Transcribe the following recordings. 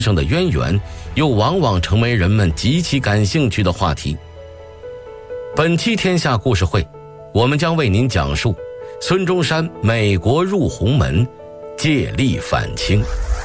生的渊源，又往往成为人们极其感兴趣的话题。本期天下故事会，我们将为您讲述孙中山美国入洪门，借力反清。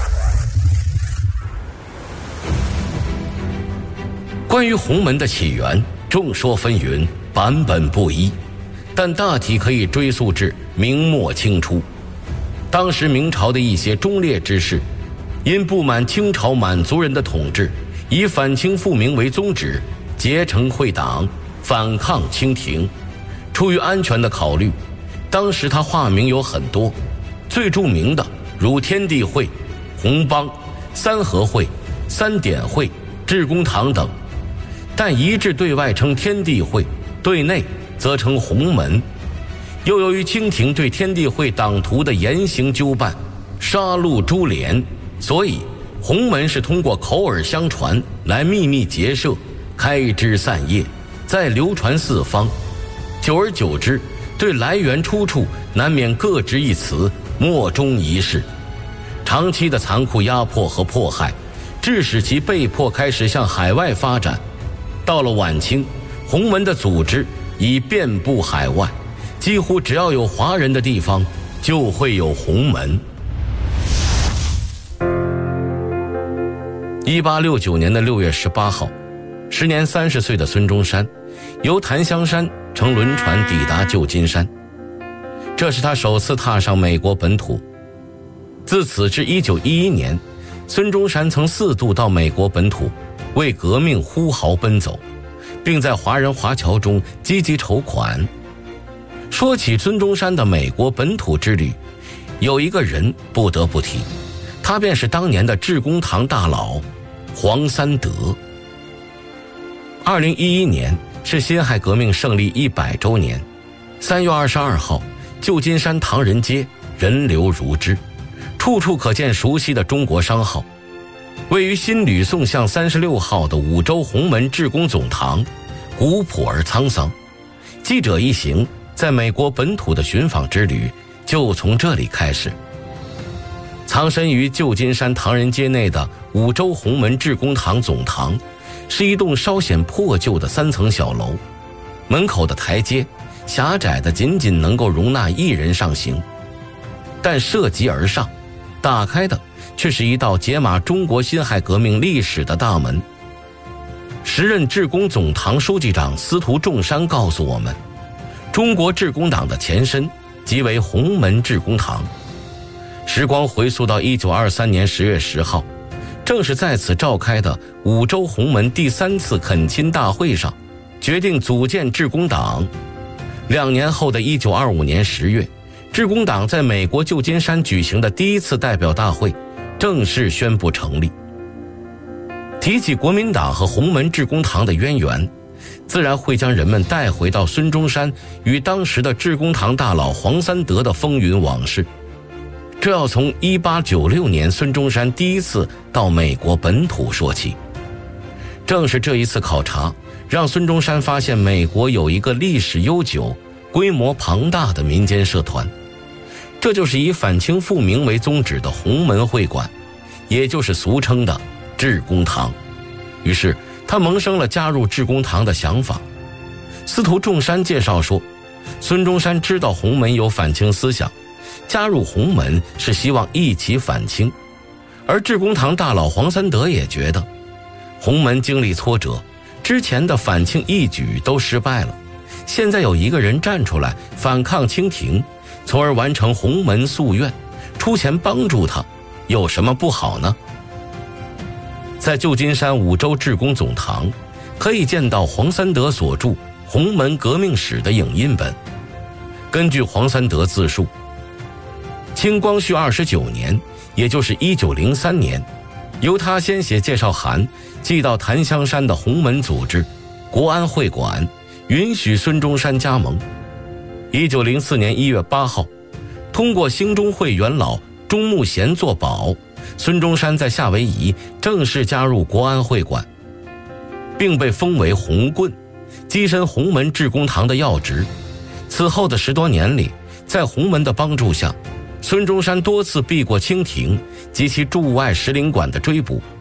关于洪门的起源，众说纷纭，版本不一，但大体可以追溯至明末清初。当时明朝的一些忠烈之士，因不满清朝满族人的统治，以反清复明为宗旨，结成会党，反抗清廷。出于安全的考虑，当时他化名有很多，最著名的如天地会、红帮、三合会、三点会、致公堂等，但一致对外称天地会，对内则称洪门。又由于清廷对天地会党徒的严刑纠办，杀戮株连，所以洪门是通过口耳相传来秘密结社，开枝散叶，再流传四方。久而久之，对来源出处难免各执一词，莫衷一是。长期的残酷压迫和迫害，致使其被迫开始向海外发展。到了晚清，洪门的组织已遍布海外，几乎只要有华人的地方就会有洪门。1869年6月18号，时年30岁的孙中山由檀香山乘轮船抵达旧金山，这是他首次踏上美国本土。自此至1911年，孙中山曾4度到美国本土为革命呼号奔走，并在华人华侨中积极筹款。说起孙中山的美国本土之旅，有一个人不得不提，他便是当年的致公堂大佬黄三德。2011年是辛亥革命胜利100周年，3月22号，旧金山唐人街人流如织，处处可见熟悉的中国商号。位于新旅宋巷36号的五洲洪门致公总堂，古朴而沧桑。记者一行在美国本土的寻访之旅就从这里开始。藏身于旧金山唐人街内的五洲洪门致公堂总堂，是一栋稍显破旧的3层小楼，门口的台阶狭窄的仅仅能够容纳1人上行，但涉级而上，打开的却是一道解码中国辛亥革命历史的大门。时任致公总堂书记长司徒仲山告诉我们，中国致公党的前身即为洪门致公堂。时光回溯到1923年10月10号，正是在此召开的五洲洪门第3次恳亲大会上，决定组建致公党。2年后的1925年10月，致公党在美国旧金山举行的第1次代表大会正式宣布成立。提起国民党和洪门致公堂的渊源，自然会将人们带回到孙中山与当时的致公堂大佬黄三德的风云往事。这要从1896年孙中山第1次到美国本土说起。正是这一次考察，让孙中山发现美国有一个历史悠久、规模庞大的民间社团，这就是以反清复明为宗旨的洪门会馆，也就是俗称的致公堂。于是他萌生了加入致公堂的想法。司徒仲山介绍说，孙中山知道洪门有反清思想，加入洪门是希望一起反清。而致公堂大佬黄三德也觉得，洪门经历挫折，之前的反清义举都失败了，现在有一个人站出来反抗清廷，从而完成洪门夙愿，出钱帮助他，有什么不好呢？在旧金山五洲致公总堂，可以见到黄三德所著《洪门革命史》的影印本。根据黄三德自述，清光绪29年，也就是1903年，由他先写介绍函寄到檀香山的洪门组织国安会馆，允许孙中山加盟。1904年1月8号，通过兴中会元老钟慕贤作保，孙中山在夏威夷正式加入国安会馆，并被封为红棍，跻身洪门致公堂的要职。此后的10多年里，在洪门的帮助下，孙中山多次避过清廷及其驻外使领馆的追捕，